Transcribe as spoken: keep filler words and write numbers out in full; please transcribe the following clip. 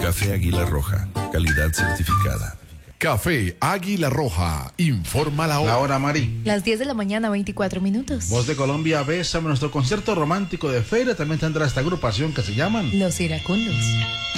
Café Águila Roja, calidad certificada. Café Águila Roja, informa la hora. La hora, Mari. Las diez de la mañana, veinticuatro minutos. Voz de Colombia, bésame. Nuestro concierto romántico de feria también tendrá esta agrupación que se llaman Los Iracundos.